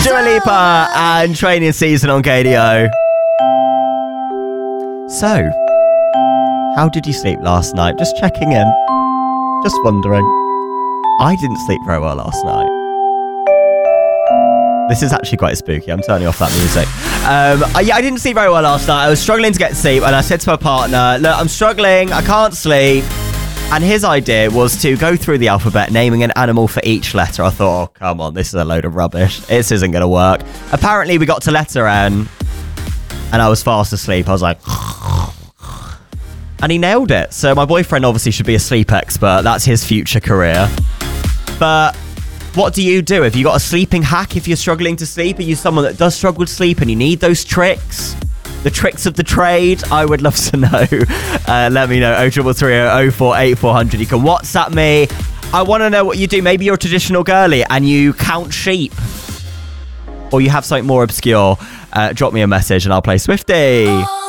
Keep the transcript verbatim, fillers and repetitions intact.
Dua Lipa and Training Season on K D O. So, how did you sleep last night? Just checking in. Just wondering. I didn't sleep very well last night. This is actually quite spooky. I'm turning off that music. Um, I, yeah, I didn't sleep very well last night. I was struggling to get sleep, and I said to my partner, look, I'm struggling. I can't sleep. And his idea was to go through the alphabet, naming an animal for each letter. I thought, oh, come on, this is a load of rubbish. This isn't going to work. Apparently, we got to letter N, and I was fast asleep. I was like... And he nailed it. So my boyfriend obviously should be a sleep expert. That's his future career. But what do you do? Have you got a sleeping hack if you're struggling to sleep? Are you someone that does struggle to sleep and you need those tricks? The tricks of the trade? I would love to know. Uh, let me know. oh three three three oh four eight four hundred. You can WhatsApp me. I want to know what you do. Maybe you're a traditional girly and you count sheep. Or you have something more obscure. Uh, drop me a message and I'll play Swiftie.